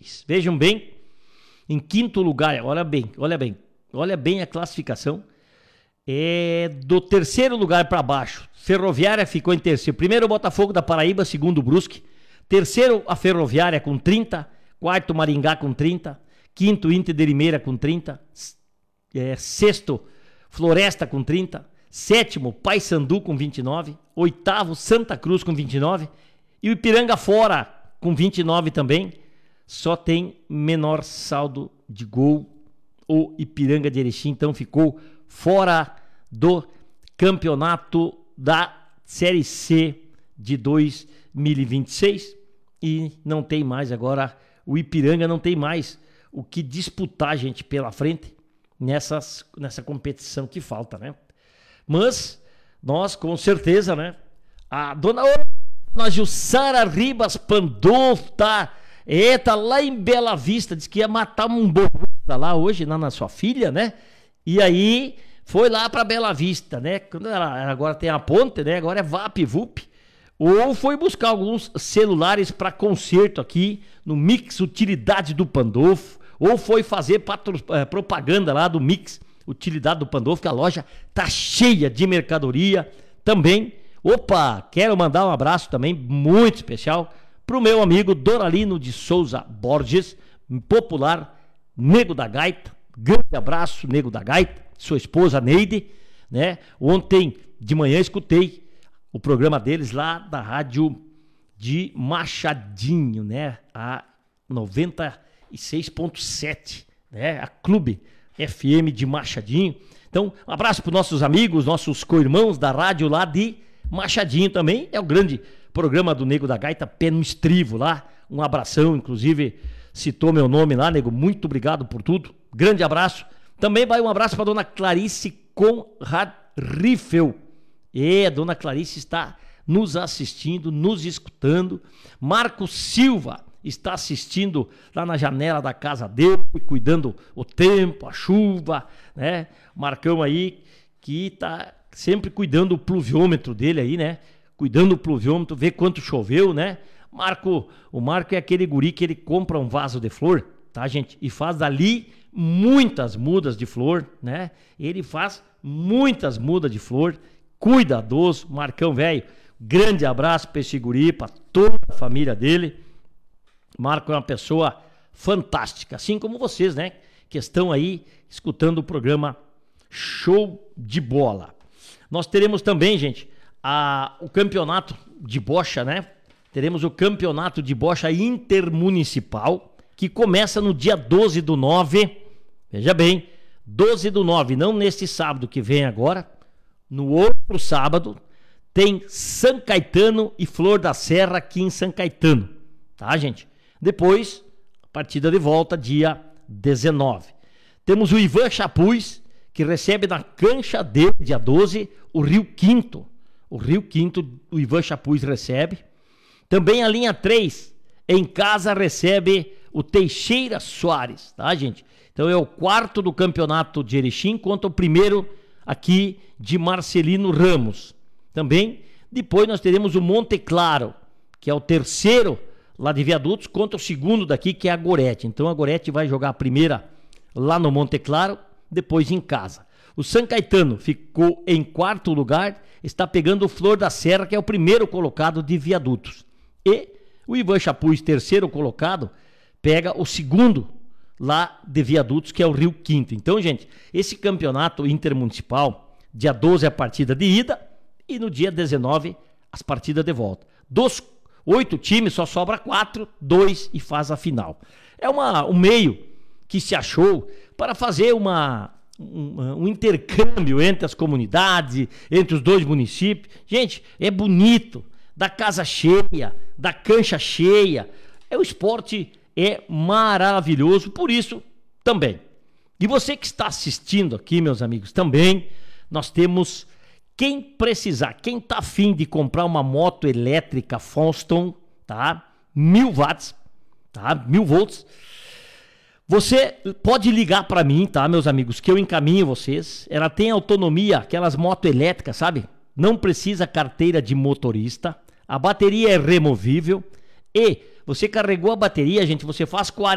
2026. Vejam bem, em quinto lugar, olha bem a classificação. É do terceiro lugar para baixo. Ferroviária ficou em terceiro. Primeiro o Botafogo da Paraíba, segundo o Brusque. Terceiro a Ferroviária com 30. Quarto Maringá com 30. Quinto Inter de Limeira com 30. Sexto Floresta com 30. Sétimo Paysandu com 29. Oitavo Santa Cruz com 29. E o Ipiranga fora com 29 também. Só tem menor saldo de gol. O Ipiranga de Erechim então ficou fora do campeonato da Série C de 2026 e não tem mais agora, o Ipiranga não tem mais o que disputar, gente, pela frente nessa competição que falta, né? Mas nós, com certeza, né? A dona Jussara Ribas Pandolfo tá lá em Bela Vista, disse que ia matar um borro lá hoje, na sua filha, né? E aí foi lá para Bela Vista, né? Quando ela agora tem a ponte, né? Agora é VapVup. Ou foi buscar alguns celulares para conserto aqui no Mix Utilidade do Pandolfo. Ou foi fazer propaganda lá do Mix Utilidade do Pandolfo, que a loja tá cheia de mercadoria também. Opa, quero mandar um abraço também muito especial pro meu amigo Doralino de Souza Borges, popular Nego da Gaita. Grande abraço, Nego da Gaita, sua esposa Neide, né? Ontem de manhã escutei o programa deles lá da rádio de Machadinho, né? A 96.7, né? A Clube FM de Machadinho. Então, um abraço para nossos amigos, nossos co-irmãos da rádio lá de Machadinho também. É o grande programa do Nego da Gaita, Pé no Estrivo lá. Um abração, inclusive citou meu nome lá, Nego. Muito obrigado por tudo. Grande abraço. Também vai um abraço para dona Clarice Conrad Riffel. A dona Clarice está nos assistindo, nos escutando. Marcos Silva está assistindo lá na janela da casa dele, cuidando o tempo, a chuva, né? Marcão aí que tá sempre cuidando do pluviômetro dele aí, né? Cuidando do pluviômetro, ver quanto choveu, né? O Marco é aquele guri que ele compra um vaso de flor, tá, gente? E faz dali muitas mudas de flor, né? Ele faz muitas mudas de flor, cuidadoso, Marcão velho. Grande abraço para esse guri, para toda a família dele. Marco é uma pessoa fantástica, assim como vocês, né? Que estão aí escutando o programa Show de Bola. Nós teremos também, gente, o campeonato de bocha, né? Teremos o campeonato de bocha intermunicipal, que começa no dia 12/9. Veja bem, 12/9, não neste sábado que vem agora. No outro sábado, tem São Caetano e Flor da Serra aqui em São Caetano. Tá, gente? Depois, a partida de volta, dia 19. Temos o Ivan Chapuz, que recebe na cancha dele, dia 12, o Rio Quinto. O Rio Quinto, o Ivan Chapuz recebe. Também a linha 3, em casa, recebe o Teixeira Soares, tá, gente? Então é o quarto do campeonato de Erechim contra o primeiro aqui de Marcelino Ramos. Também, depois nós teremos o Monte Claro, que é o terceiro lá de Viadutos, contra o segundo daqui, que é a Gorete. Então a Gorete vai jogar a primeira lá no Monte Claro, depois em casa. O São Caetano ficou em quarto lugar, está pegando o Flor da Serra, que é o primeiro colocado de Viadutos. E o Ivan Chapuz, terceiro colocado, pega o segundo lá de Viadutos, que é o Rio Quinto. Então, gente, esse campeonato intermunicipal, dia 12 é a partida de ida e no dia 19 as partidas de volta. Dos 8 times, só sobra 4, 2 e faz a final. É um meio que se achou para fazer um intercâmbio entre as comunidades, entre os dois municípios. Gente, é bonito, da casa cheia, da cancha cheia. O esporte é maravilhoso, por isso também. E você que está assistindo aqui, meus amigos, também nós temos, quem precisar, quem está afim de comprar uma moto elétrica Fonston, tá? 1000 watts, tá? 1000 volts. Você pode ligar para mim, tá, meus amigos, que eu encaminho vocês. Ela tem autonomia, aquelas motos elétricas, sabe? Não precisa carteira de motorista. A bateria é removível e você carregou a bateria, gente, você faz 40